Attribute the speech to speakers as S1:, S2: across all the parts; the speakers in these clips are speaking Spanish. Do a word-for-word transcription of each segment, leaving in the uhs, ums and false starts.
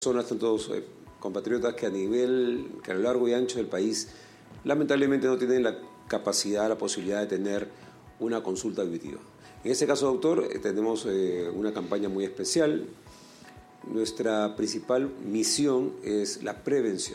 S1: personas, tantos eh, compatriotas que a nivel, que a lo largo y ancho del país, lamentablemente no tienen la capacidad, la posibilidad de tener una consulta auditiva. En este caso, doctor, eh, tenemos eh, una campaña muy especial. Nuestra principal misión es la prevención.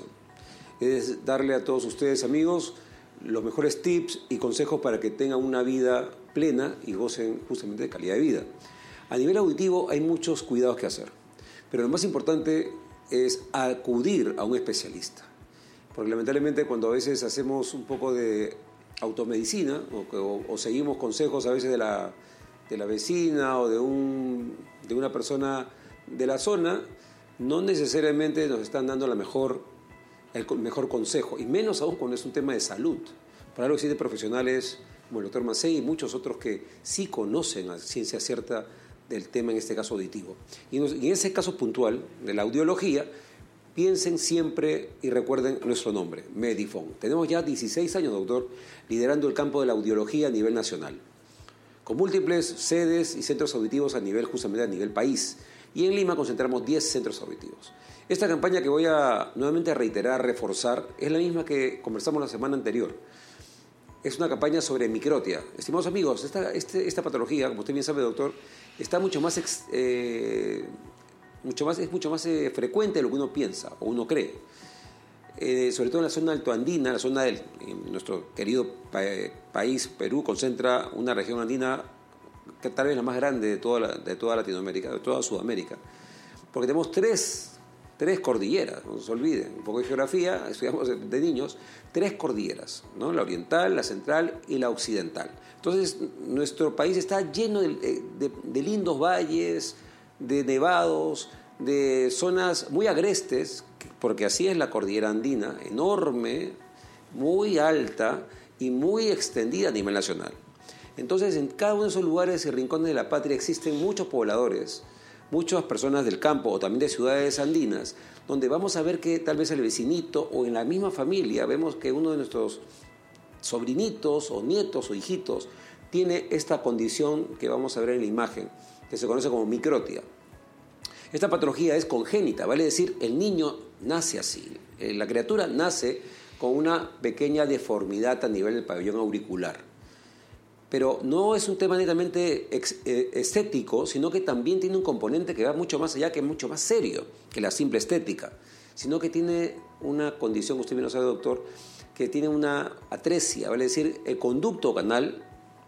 S1: Es darle a todos ustedes, amigos, los mejores tips y consejos para que tengan una vida plena y gocen justamente de calidad de vida. A nivel auditivo hay muchos cuidados que hacer, pero lo más importante es acudir a un especialista. Porque lamentablemente cuando a veces hacemos un poco de automedicina o, o, o seguimos consejos a veces de la, de la vecina o de, un, de una persona de la zona, no necesariamente nos están dando la mejor, el mejor consejo, y menos aún cuando es un tema de salud. Por algo existen profesionales como el doctor Macei y muchos otros que sí conocen a ciencia cierta del tema, en este caso auditivo. Y en ese caso puntual de la audiología, piensen siempre y recuerden nuestro nombre, Medifone. Tenemos ya dieciséis años, doctor, liderando el campo de la audiología a nivel nacional, con múltiples sedes y centros auditivos a nivel, justamente a nivel país. Y en Lima concentramos diez centros auditivos. Esta campaña que voy a nuevamente a reiterar, reforzar, es la misma que conversamos la semana anterior. Es una campaña sobre microtia. Estimados amigos, esta, este, esta patología, como usted bien sabe, doctor, está mucho más, eh, mucho más, es mucho más eh, frecuente de lo que uno piensa o uno cree. Eh, sobre todo en la zona altoandina, la zona del nuestro querido pa país, Perú, concentra una región andina que tal vez la más grande de toda, la, de toda Latinoamérica, de toda Sudamérica. Porque tenemos tres, tres cordilleras, no se olviden, un poco de geografía, estudiamos de, de niños, tres cordilleras, ¿no? La oriental, la central y la occidental. Entonces, nuestro país está lleno de, de, de lindos valles, de nevados, de zonas muy agrestes, porque así es la cordillera andina, enorme, muy alta y muy extendida a nivel nacional. Entonces, en cada uno de esos lugares y rincones de la patria existen muchos pobladores, muchas personas del campo o también de ciudades andinas, donde vamos a ver que tal vez el vecinito o en la misma familia vemos que uno de nuestros sobrinitos o nietos o hijitos tiene esta condición que vamos a ver en la imagen, que se conoce como microtia. Esta patología es congénita, vale decir, el niño nace así, la criatura nace con una pequeña deformidad a nivel del pabellón auricular. Pero no es un tema netamente estético, sino que también tiene un componente que va mucho más allá, que es mucho más serio que la simple estética, sino que tiene una condición, usted bien lo sabe, doctor, que tiene una atresia, vale decir, el conducto canal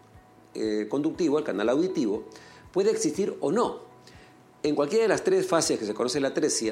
S1: eh, conductivo, el canal auditivo, puede existir o no. En cualquiera de las tres fases que se conoce la atresia,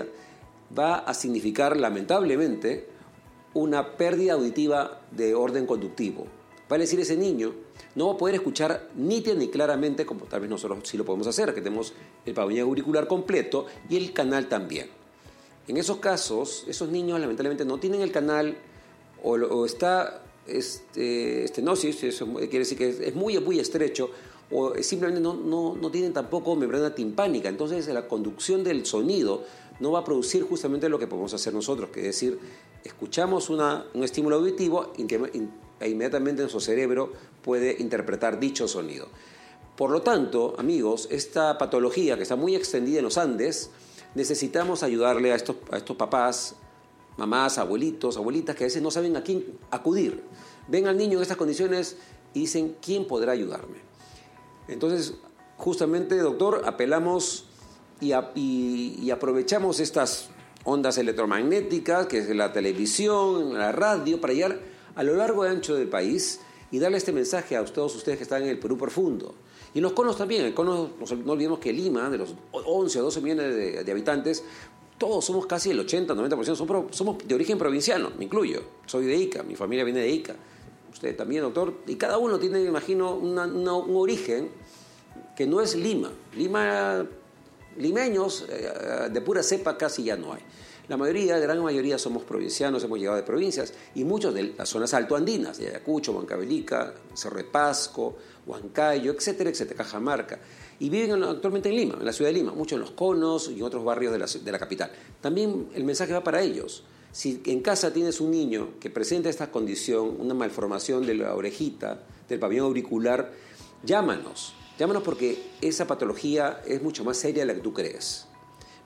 S1: va a significar, lamentablemente, una pérdida auditiva de orden conductivo. Vale decir, ese niño no va a poder escuchar nítida ni claramente, como tal vez nosotros sí lo podemos hacer, que tenemos el pabellón auricular completo y el canal también. En esos casos, esos niños lamentablemente no tienen el canal o, o está este, estenosis, eso quiere decir que es, es muy, muy estrecho, o simplemente no, no, no tienen tampoco membrana timpánica. Entonces la conducción del sonido no va a producir justamente lo que podemos hacer nosotros, que es decir, escuchamos una, un estímulo auditivo e inmediatamente nuestro cerebro puede interpretar dicho sonido. Por lo tanto, amigos, esta patología que está muy extendida en los Andes, necesitamos ayudarle a estos, a estos papás, mamás, abuelitos, abuelitas, que a veces no saben a quién acudir. Ven al niño en estas condiciones y dicen, ¿quién podrá ayudarme? Entonces, justamente, doctor, apelamos y, a, y, y aprovechamos estas ondas electromagnéticas, que es la televisión, la radio, para llegar a lo largo y ancho del país y darle este mensaje a todos ustedes que están en el Perú profundo. Y en los conos también. El cono, no olvidemos que Lima, de los once o doce millones de, de habitantes, todos somos casi el ochenta, noventa por ciento, somos, somos de origen provinciano, me incluyo. Soy de Ica, mi familia viene de Ica. Usted también, doctor. Y cada uno tiene, me imagino, una, una, un origen que no es Lima. Lima, limeños, eh, de pura cepa casi ya no hay. La mayoría, la gran mayoría somos provincianos, hemos llegado de provincias, y muchos de las zonas altoandinas, de Ayacucho, Huancavelica, Cerro de Pasco, Huancayo, etcétera, etcétera, Cajamarca. Y viven actualmente en Lima, en la ciudad de Lima, muchos en Los Conos y en otros barrios de la, de la capital. También el mensaje va para ellos. Si en casa tienes un niño que presenta esta condición, una malformación de la orejita, del pabellón auricular, llámanos. Llámanos porque esa patología es mucho más seria de la que tú crees.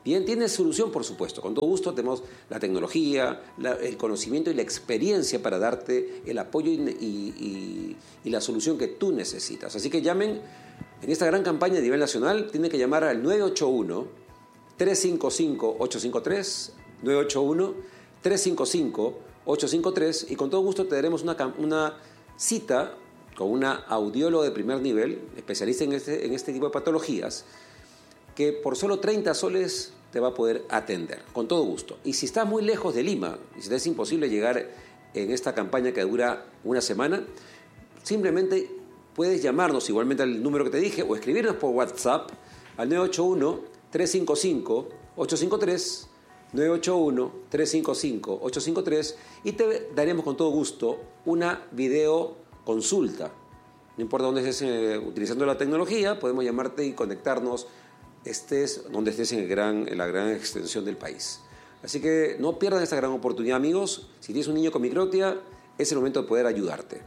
S1: Bien, tiene solución, por supuesto. Con todo gusto tenemos la tecnología, la, el conocimiento y la experiencia para darte el apoyo y, y, y, y la solución que tú necesitas. Así que llamen en esta gran campaña a nivel nacional. Tienen que llamar al nueve ocho uno, tres cinco cinco, ocho cinco tres, nueve ocho uno, tres cinco cinco, ocho cinco tres, y con todo gusto te daremos una, una cita con una audióloga de primer nivel, especialista en este, en este tipo de patologías, que por solo treinta soles te va a poder atender, con todo gusto. Y si estás muy lejos de Lima, y si te es imposible llegar en esta campaña que dura una semana, simplemente puedes llamarnos igualmente al número que te dije o escribirnos por WhatsApp al nueve ocho uno, tres cinco cinco, ocho cinco tres, nueve ocho uno, tres cinco cinco, ocho cinco tres, y te daremos con todo gusto una video consulta. No importa dónde estés eh, utilizando la tecnología, podemos llamarte y conectarnos, estés donde estés en, el gran, en la gran extensión del país. Así que no pierdan esta gran oportunidad, amigos. Si tienes un niño con microtia, es el momento de poder ayudarte.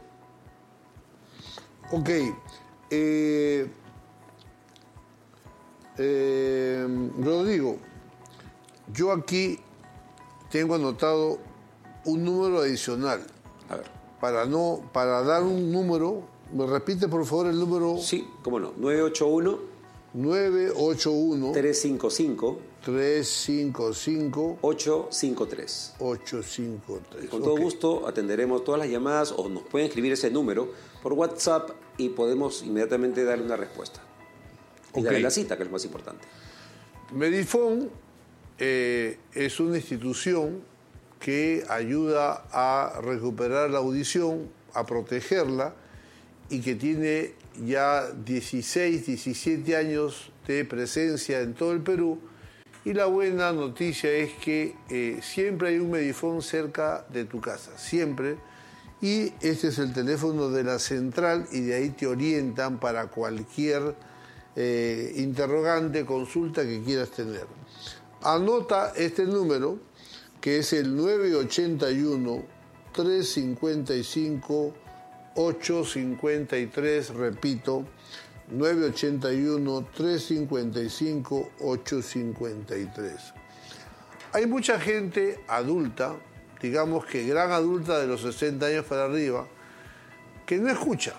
S2: Ok. Eh, eh, Rodrigo, yo aquí tengo anotado un número adicional.
S1: A ver.
S2: Para no, para dar un número, ¿me repite por favor el número?
S1: Sí, cómo no, nueve ocho uno,
S2: nueve ocho uno,
S1: tres cinco cinco,
S2: tres cinco cinco,
S1: ocho cinco tres.
S2: ocho cinco tres.
S1: Y con todo okay. gusto atenderemos todas las llamadas o nos pueden escribir ese número por WhatsApp y podemos inmediatamente darle una respuesta. Y okay. darle la cita, que es lo más importante.
S2: Medifone eh, es una institución que ayuda a recuperar la audición, a protegerla, y que tiene ya dieciséis, diecisiete años de presencia en todo el Perú. Y la buena noticia es que eh, siempre hay un Medifone cerca de tu casa, siempre. Y este es el teléfono de la central y de ahí te orientan para cualquier eh, interrogante, consulta que quieras tener. Anota este número, que es el nueve ocho uno, tres cinco cinco, ocho cinco tres, repito, nueve ocho uno, tres cinco cinco, ocho cinco tres. Hay mucha gente adulta, digamos que gran adulta de los sesenta años para arriba, que no escucha.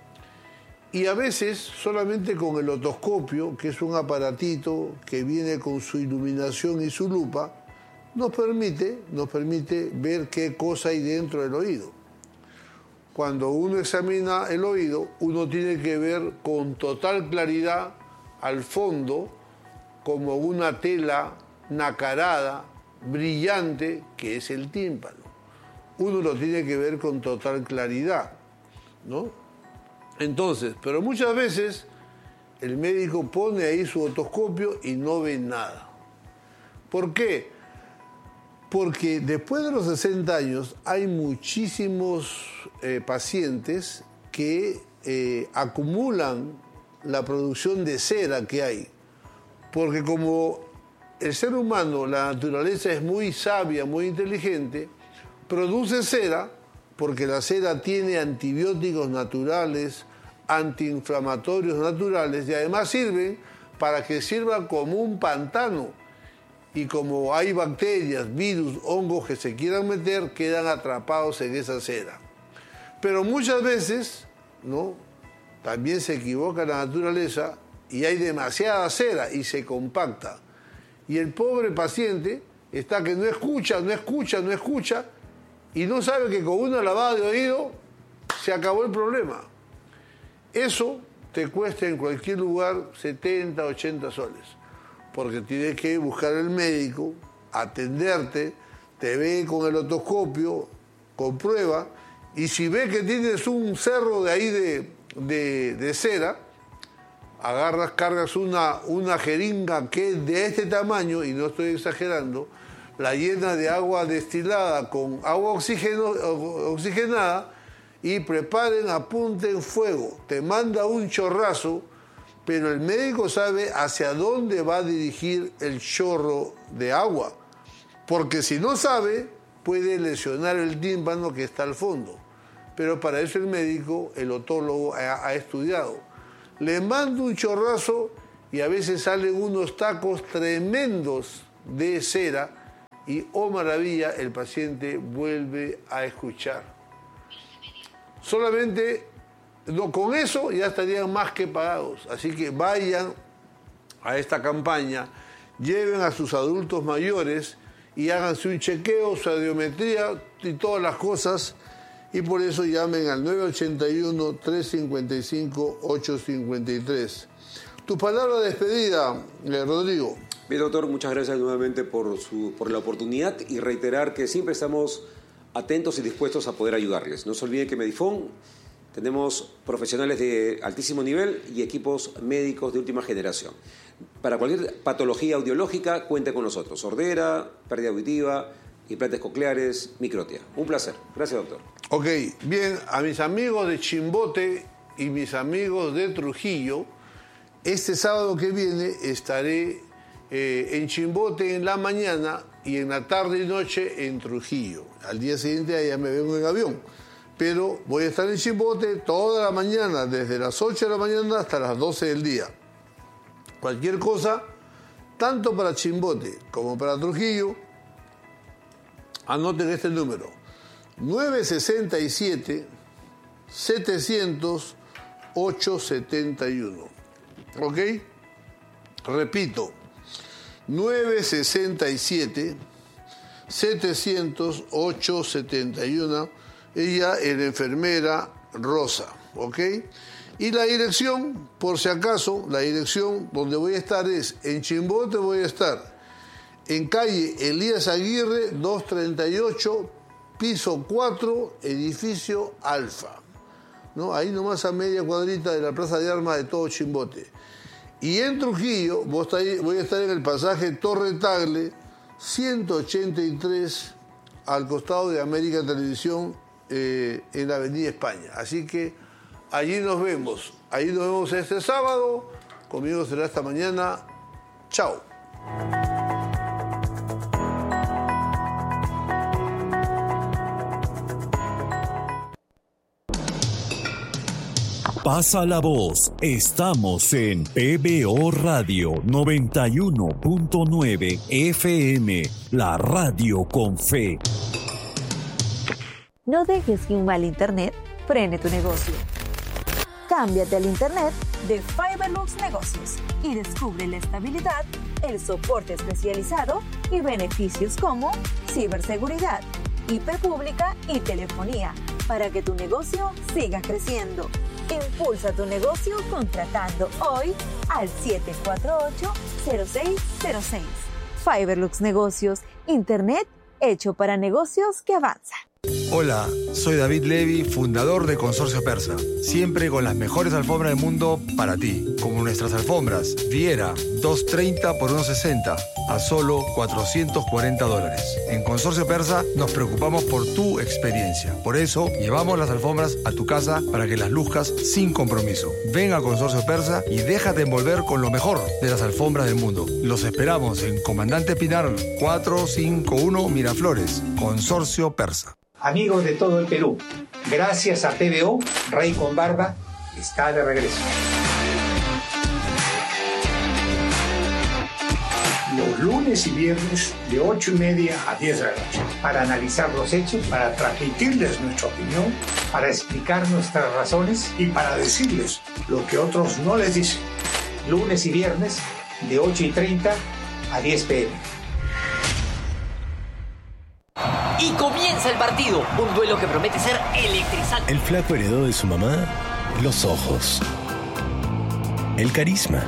S2: Y a veces solamente con el otoscopio, que es un aparatito que viene con su iluminación y su lupa, nos permite, nos permite ver qué cosa hay dentro del oído. Cuando uno examina el oído, uno tiene que ver con total claridad al fondo, como una tela nacarada, brillante, que es el tímpano. Uno lo tiene que ver con total claridad, ¿no? Entonces, pero muchas veces el médico pone ahí su otoscopio y no ve nada. ¿Por qué? Porque después de los sesenta años hay muchísimos eh, pacientes que eh, acumulan la producción de cera que hay. Porque como el ser humano, la naturaleza es muy sabia, muy inteligente, produce cera porque la cera tiene antibióticos naturales, antiinflamatorios naturales y además sirven para que sirva como un pantano. Y como hay bacterias, virus, hongos que se quieran meter, quedan atrapados en esa cera. Pero muchas veces, ¿no?, también se equivoca la naturaleza y hay demasiada cera y se compacta. Y el pobre paciente está que no escucha, no escucha, no escucha y no sabe que con una lavada de oído se acabó el problema. Eso te cuesta en cualquier lugar setenta, ochenta soles. Porque tienes que buscar el médico, atenderte, te ve con el otoscopio, comprueba, y si ve que tienes un cerro de ahí de, de, de cera, agarras, cargas una, una jeringa que es de este tamaño, y no estoy exagerando, la llenas de agua destilada con agua oxigeno, oxigenada, y preparen, apunten fuego, te manda un chorrazo, pero el médico sabe hacia dónde va a dirigir el chorro de agua, porque si no sabe, puede lesionar el tímpano que está al fondo. Pero para eso el médico, el otólogo, ha, ha estudiado. Le manda un chorrazo y a veces salen unos tacos tremendos de cera y, oh maravilla, el paciente vuelve a escuchar. Solamente no, con eso ya estarían más que pagados. Así que vayan a esta campaña, lleven a sus adultos mayores y háganse un chequeo, su audiometría y todas las cosas. Y por eso llamen al nueve ocho uno, tres cinco cinco, ocho cinco tres. Tu palabra de despedida, eh, Rodrigo.
S1: Bien, doctor, muchas gracias nuevamente por, su, por la oportunidad y reiterar que siempre estamos atentos y dispuestos a poder ayudarles. No se olviden que Medifón tenemos profesionales de altísimo nivel y equipos médicos de última generación. Para cualquier patología audiológica, cuente con nosotros. Sordera, pérdida auditiva, implantes cocleares, microtia. Un placer. Gracias, doctor.
S2: Ok, bien, a mis amigos de Chimbote y mis amigos de Trujillo, este sábado que viene estaré eh, en Chimbote en la mañana y en la tarde y noche en Trujillo. Al día siguiente allá me vengo en avión. Pero voy a estar en Chimbote toda la mañana, desde las ocho de la mañana hasta las doce del día. Cualquier cosa, tanto para Chimbote como para Trujillo, anoten este número, nueve seis siete, setecientos, ochocientos setenta y uno. ¿Ok? Repito, nueve seis siete, setecientos, ochocientos setenta y uno. Ella es la enfermera Rosa, ¿ok? Y la dirección, por si acaso, la dirección donde voy a estar es, en Chimbote voy a estar en calle Elías Aguirre, doscientos treinta y ocho, piso cuatro, edificio Alfa, ¿no? Ahí nomás a media cuadrita de la Plaza de Armas de todo Chimbote. Y en Trujillo voy a estar en el pasaje Torre Tagle, ciento ochenta y tres, al costado de América Televisión, eh, en la Avenida España. Así que allí nos vemos. Ahí nos vemos este sábado. Conmigo será esta mañana. Chao.
S3: Pasa la voz. Estamos en P B O Radio noventa y uno punto nueve F M, la radio con fe.
S4: No dejes que un mal internet frene tu negocio. Cámbiate al internet de Fiberlux Negocios y descubre la estabilidad, el soporte especializado y beneficios como ciberseguridad, I P pública y telefonía para que tu negocio siga creciendo. Impulsa tu negocio contratando hoy al siete cuatro ocho, cero seis cero seis. Fiberlux Negocios, internet hecho para negocios que avanzan.
S5: Hola, soy David Levy, fundador de Consorcio Persa. Siempre con las mejores alfombras del mundo para ti. Como nuestras alfombras Viera, doscientos treinta por ciento sesenta, a solo cuatrocientos cuarenta dólares. En Consorcio Persa nos preocupamos por tu experiencia. Por eso, llevamos las alfombras a tu casa para que las luzcas sin compromiso. Ven a Consorcio Persa y déjate envolver con lo mejor de las alfombras del mundo. Los esperamos en Comandante Pinar cuatrocientos cincuenta y uno Miraflores. Consorcio Persa.
S6: Amigos de todo el Perú, gracias a P B O, Rey con Barba está de regreso. Los lunes y viernes de ocho y media a diez de la noche, para analizar los hechos, para transmitirles nuestra opinión, para explicar nuestras razones y para decirles lo que otros no les dicen. Lunes y viernes de ocho y treinta a diez p m
S7: Y comienza el partido, un duelo que promete ser electrizante.
S8: El flaco heredó de su mamá los ojos, el carisma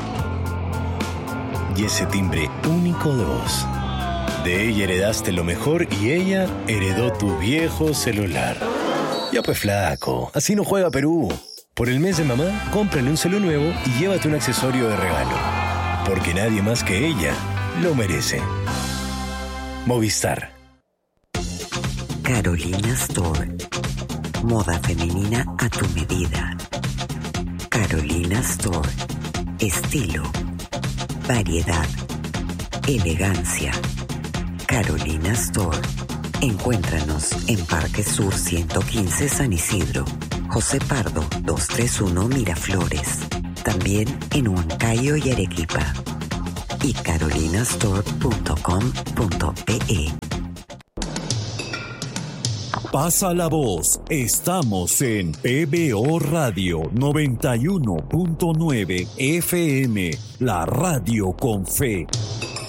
S8: y ese timbre único de voz. De ella heredaste lo mejor y ella heredó tu viejo celular. Ya pues flaco, así no juega Perú. Por el mes de mamá, cómprale un celu nuevo y llévate un accesorio de regalo. Porque nadie más que ella lo merece. Movistar.
S9: Carolina Store. Moda femenina a tu medida. Carolina Store. Estilo. Variedad. Elegancia. Carolina Store. Encuéntranos en Parque Sur ciento quince San Isidro. José Pardo doscientos treinta y uno Miraflores. También en Huancayo y Arequipa. Y carolinastore punto com punto pe.
S3: Pasa la voz. Estamos en P B O Radio noventa y uno punto nueve F M, la radio con fe.